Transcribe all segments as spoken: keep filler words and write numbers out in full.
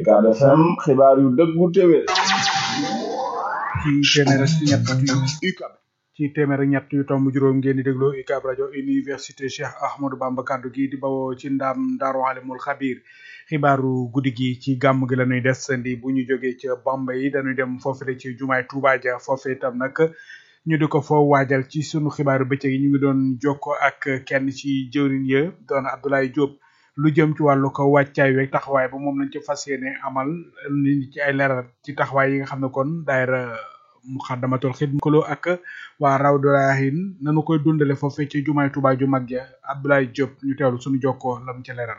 Ucab F M xibaar yu dëggu téwé ci téeméer ak ñett yu UCAB ci téeméer ak ñett yu tomb juróom ngeen di déglu UCAB rajo université Cheikh Ahmadou Bamba kaddu gi di bawoo ci ndam Daaru Alimul Xabiir xibaaru guddi gi ci gàmm gi la ñuy desandi bu ñu jógee ca Bambey yi dañuy dem foofule ci jumaay Touba ja foofu itam nag ñu di ko foo waajal ci sunu xibaaru bëccëg yi ñu ngi doon jokko ak kenn ci jëwriñ ya doon Abdoulaye Diop lu jëm ci wàllu ko wàccaay weeg taxawaay ba moom lañ ci fas yéene amal ni ci ay leeral ci taxawaay yi nga xam ne kon daayira Muxaddamatul Xidma kolo ak waa Rawdu Rayaahin nanu koy dundale foofee ci jumaay Touba ju mag ja Abdoulaye Diop ñu teewlu suñu jokkoo lam ci leeral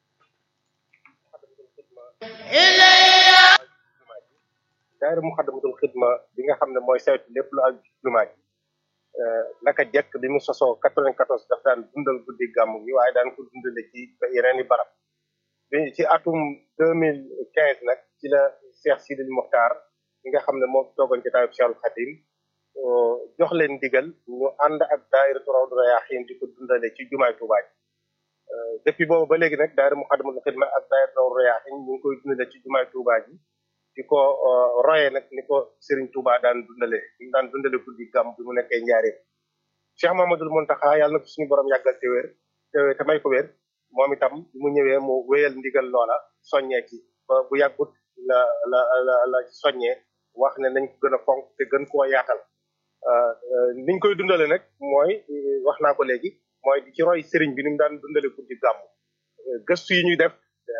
daayira Muxaddamatul Xidma bi nga xam ne mooy saytu lépp lu ak jumaa ji naka jekk bi mu sosoo quatre-vingt-quatorze daf daan dundal guddi gàmmu gi waaye daan ko dundale ci yeneen i barab bi ci atum deux mille quinze nag ci la Cheikh Sidil Mokhtar bi nga xam ne moo toogoon ci taayub Cheikhul Khadim jox leen ndigal ñu ànd ak daayira Rawdu Rayaahin di ko dundale ci jumaay Tuubaa ji depuis boobu ba léegi nag daayira Muxaddamatul Xidma ak daayira Rawdu Rayaahin ñu ngi koy dundale ci jumaay Tuubaa ji di ko royee nag ni ko Serigne Touba daan dundale ñu daan dundale guddi gàmm bi mu nekkee njaareem Cheikh Mamadou Mountakha yàlla na ko suñu borom yàggal te wér te te may ko wér moom itam bi mu ñëwee mu wéyal ndigal loola soññee ci ba bu yàggut la la la la soññee wax ne nañ ko gën a fonk te gën koo yaatal niñ koy dundale nag mooy wax naa ko léegi mooy di ci roy Serigne bi ni mu daan dundale guddi gàmm gëstu yi ñuy def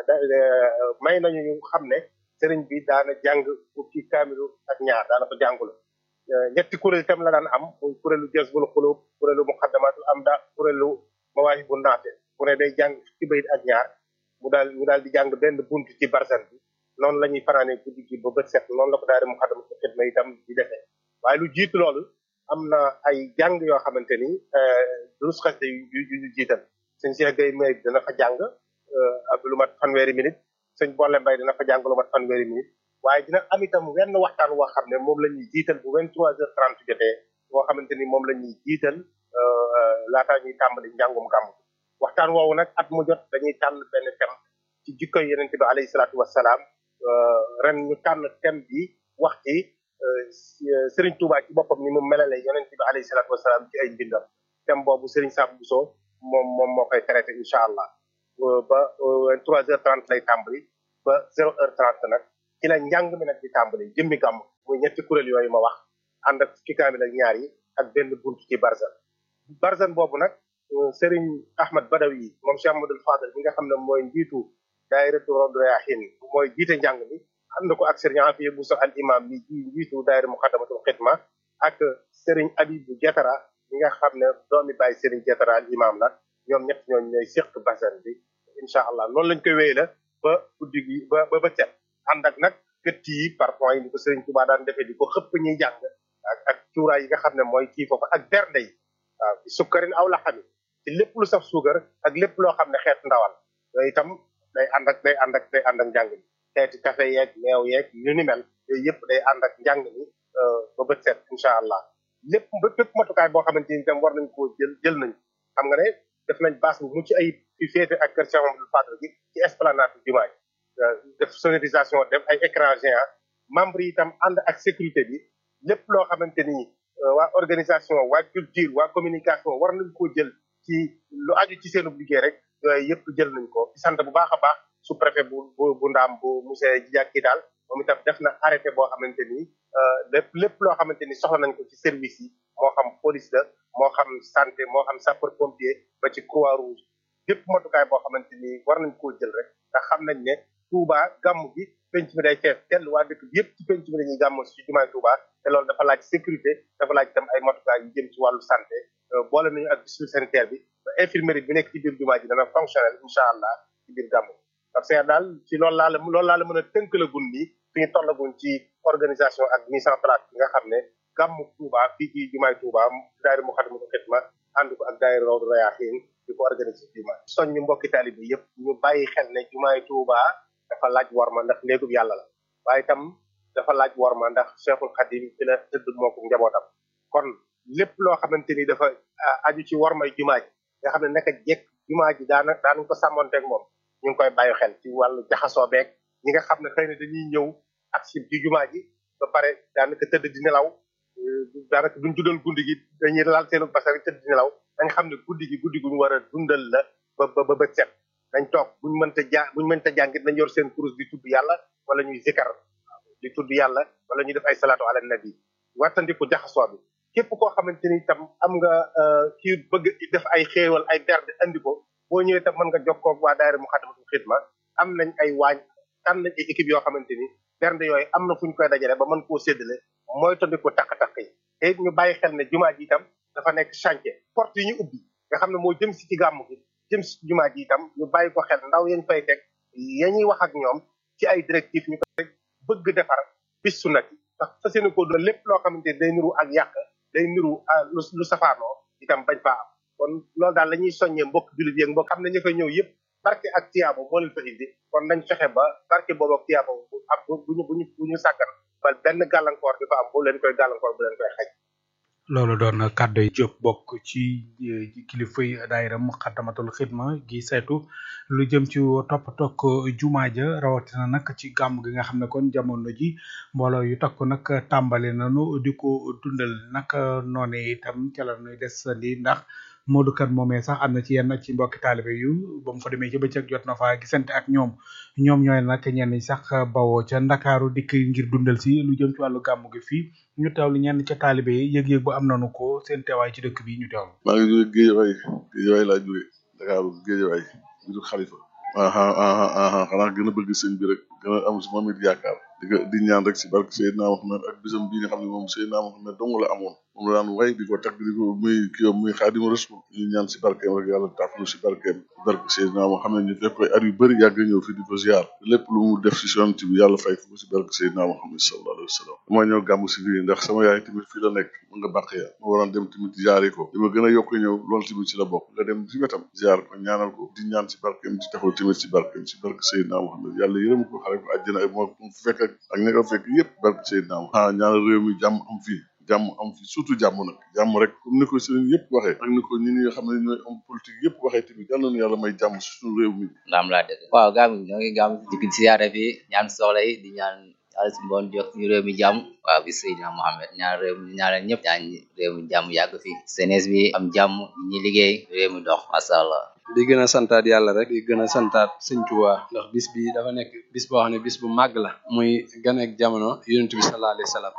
may nañu ñu xam ne sëriñ bi daana jàng fukki kaamilu ak ñaar daana ko jàngul ñetti kuréel itam la daan am muy kuréelu Jazbul Xulub kuréelu Muxaddamatul Amda kuréelu Mawaahibun Naafi ku ne day jàng fukki bayit ak ñaar mu daal mu daal di jàng benn bunt ci barzan bi noonu la ñuy fanaane guddi gi ba bët set noonu la ko daal di Muxaddamatul Xidma itam di defee waaye lu jiitu loolu am na ay jàng yoo xamante ni durus xasida yu yu jiital sëñ Cheikh Gueye may dana fa jàng ak lu mat fanweeri minute sëñ Bolle Mbaye dina fa jàng lu mat fanweeri minute waaye dina am itam wenn waxtaan woo xam ne moom la ñuy jiital bu vingt-trois heures trente jotee boo xamante ni moom la ñuy jiital laataa ñuy tàmbali njàngum gàmm waxtaan woowu nag at mu jot dañuy tànn benn thème ci jikkoy Yonent bi alayhi salaatu wassalaam ren ñu tànn thème bi wax ci Serigne Touba ci boppam ni mu melale Yonent bi alayhi salaatu wassalaam ci ay mbindam thème boobu Serigne Sam Bousso moom moom moo koy traité incha allah ba trois heures trente lay tàmbali ba zéro heure trente nag ci la njàng mi nag di tàmbali jëmmi gàmm muy ñetti kuréel yooyu ma wax ànd ak fukki kaamil ak ñaar yi ak benn bunt ci barzan barzan boobu nag Serigne Ahmad Badawi moom Cheikh Ahmadul Fadal bi nga xam ne mooy njiitu daayiratu Rawdu Rayaahin mooy jiite njàng mi ànd ko ak Serigne Afiya Bousso al imam mi njiitu daayira Muxaddamatul Xidma ak Serigne Abibu Jetara mi nga xam ne doomi bàyyi Serigne Jetara al imam la ñoom ñett ñooñu ñooy seq barzan bi incha allah noonu lañ koy wéy la ba guddi gi ba ba ba set ànd ak nag gëtt yi par point yi ni ko Serigne Touba daan defee di ko xëpp ñuy jàng ak ak cuuraay yi nga xam ne mooy kii foofu ak bernde yi waaw ci sukkarin aw la xami ci lépp lu saf suukar ak lépp loo xam ne xeet ndawal yooyu itam day ànd ak day ànd ak day ànd ak njàng mi xeeti café yeeg meew yeeg yu ni mel yooyu yëpp day ànd ak njàng mi ba bët set incha allah lépp bépp matukaay boo xamante ni itam war nañ koo jël jël nañ xam nga ne def nañ bâche bu mucc ayib fi féete ak kër Cheikh Mamadou Fadal gi ci esplanade jumaa ji def sonorisation def ay écran géant membre yi itam ànd ak sécurité bi lépp loo xamante ni waa organisation waa culture waa communication war nañ koo jël ci lu aju ci seenub liggéey rek yooyu yëpp jël nañ ko ci sant bu baax a baax sous préfet bu bu bu ndaam bu monsieur Diakhi daal moom itam def na arrêté boo xamante ni lépp lépp loo xamante ni soxla nañ ko ci service yi moo xam police la moo xam santé moo xam sapeur pompier ba ci croix rouge lépp matukaay boo xamante ni war nañ koo jël rek ndax xam nañ ne Touba gàmm gi penc mi day fees tell waa dëkk bi yëpp ci penc mi la ñuy gàmmoo ci jumaay Touba te loolu dafa laaj sécurité dafa laaj itam ay matukaay yu jëm ci wàllu santé boole nañu ak district sanitaire bi ba infirmerie bi nekk ci biir jumaa ji dana fonctionnel incha allah ci biir gàmm parce que daal ci loolu laa la loolu laa la mën a tënk la gun nii fi ñu tollagun ci organisation ak mise en place bi nga xam ne gàmmu Touba fii ci jumaay Touba daayira Muxaddamatul Xidma ànd ko ak daayira Rawdu Rayaahin di ko organiser jumaa soñ ñu mbokki taalibe bi yëpp ñu bàyyi xel ne jumaay Touba dafa laaj worma ndax néegub yàlla la waaye itam dafa laaj worma ndax Cheikhul Khadim fi la tëdd moo ko njabootam kon lépp loo xamante ni dafa aju ci wormay jumaa ji nga xam ne naka jekk jumaa ji daana daanañ ko sàmmonteeg moom ñu ngi koy bàyyi xel ci wàllu jaxasoo beeg ñi nga xam ne xëy na dañuy ñëw ak si ci jumaa ji ba pare daanaka tëdd di nelaw daanaka duñ juddal guddi gi dañuy laal seen basar tëdd di nelaw dañ xam ne guddi gi guddi guñ war a dundal la ba ba ba bët set dañ toog buñ mënta ja buñ mënta jàngit nañ yor seen kurus di tudd yàlla wala ñuy zikar di tudd yàlla wala ñuy def ay salaatu ala nabi wattandiku jaxasoo bi képp koo xamante ni itam am nga kii bëgg def ay xéewal ay berde andi ko boo ñëwee itam mën nga jokkoo ak waa daayira Muxaddamatul Xidma am nañ ay waañ am nañ ay équipe yoo xamante ni berde yooyu am na fu ñu koy dajale ba mën koo séddale mooy tandiku takk-takk yi te it ñu bàyyi xel ne jumaa ji itam dafa nekk chantier porte yi ñu ubbi nga xam ne moo jëm si ci gàmmu gi jëm si jumaa ji itam ñu bàyyi ko xel ndaw yañ fay teg ya ñuy wax ak ñoom ci ay directive ñu koy bëgg defar bis su nag ndax fas yéene ko doon lépp loo xamante ni day niru ak yàq day niru lu lu safaanoo itam bañ faa am kon loolu daal la ñuy soññee mbokk jullit yeeg mbokk xam ne ñu fay ñëw yëpp barke ak tiyaabo moo leen fa indi kon nañ fexe ba barke boobu ak tiyaabo bu am bu ñu bu ñu bu ñu sàggan ba benn gàllankoor di fa am bu leen koy gàllankoor bu leen koy xaj loolu doon kàddu yi jóg bokk ci kilifa yi daayira Muxaddamatul Xidma gi saytu lu jëm ci toppatook jumaa ja rawatina nag ci gàmm gi nga xam ne kon jamono ji mbooloo yu takku nag tàmbali nañu di ko dundal nag noonu itam ca la ñuy des di ndax Modou Kane moomee sax am na ci yenn ci mbokki taalibe yu ba mu fa demee ci bëccëg jot na fa gisante ak ñoom ñoom ñooy nag ñenn ñi sax bawoo ca Ndakaaru dikk ngir dundal si lu jëm ci wàllu gàmm gi fii ñu teewlu ñenn ca taalibe yi yëg-yëg bu am nañu ko seen teewaay ci dëkk bi ñu teewlu. maa ngi jóge Géejawaay Géejawaay laa jóge Ndakaaru Géejawaay bisu xalifa aha aha aha xanaa gën a bëgg sëñ bi rek gën a am si moom it yaakaar di ko di ñaan rek si barke Seydina Muhammad ak bisam bii nga xam ne moom Seydina Muhammad dong la amoon moom la daan way di ko tag di ko muy kii muy Xaadimu Rasuul ñu ñaan si barkeem rek yàlla taafalu si barkeem barke Seydina Muhammad ñu fekk koy at yu bëri yàgg ñëw fi di ko ziar lépp lu mu def si yonent bi yàlla fay ko si barke Seydina Muhammad sallallahu alayhi wa sallam dama ñëw gàmm si fii ndax sama yaay tamit fii la nekk mu nga bàq ya ma waroon dem tamit ziare ko li ma gën a yokk ñëw loolu tamit ci la bokk nga dem si wetam ziar ko ñaanal ko di ñaan si barkeem di taxaw tamit si barkeem si barke Seydina Muhammad yàlla yërëm ko xare ko àjjana ak moo fekk ak ak ña nga fekk yëpp barke Seydina Muhammad ah ñaanal réew mi jàmm am fii jàmm am fi surtout jàmm nag jàmm rek comme ni ko sëriñ yëpp waxee ak ni ko ñi nga xam ne ñooy am politique yëpp waxee tamit yal na yàlla may jàmm si suñu réew mi ndaam laa dëgg waaw gàmm gi ñoo ngi gàmm dikk ci siyaare bi ñaan soxla yi di ñaan yàlla si mboon jox ñu réew mi jàmm waaw bi Seydina Mohamed ñaan réew mi ñaanal ñëpp ñaan réew mi jàmm yàgg fi senes bi am jàmm ñi liggéey réew mi dox masha Allah di gën a santaat yàlla rek di gën a santaat sëñ Tuubaa ndax bis bi dafa nekk bis boo xam ne bis bu màgg la muy gan ak jamono yonent bi sallallahu alayhi wa sallam